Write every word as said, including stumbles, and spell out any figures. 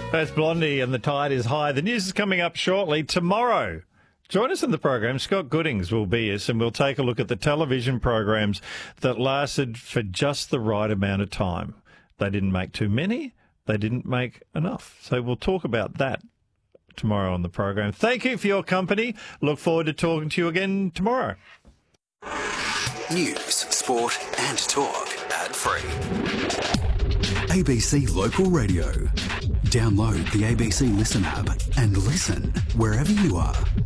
That's Blondie and the tide is high. The news is coming up shortly. Tomorrow, join us in the program. Scott Goodings will be us, and we'll take a look at the television programs that lasted for just the right amount of time. They didn't make too many. They didn't make enough. So we'll talk about that tomorrow on the program. Thank you for your company. Look forward to talking to you again tomorrow. News, sport and talk. Ad-free. A B C Local Radio. Download the A B C Listen app and listen wherever you are.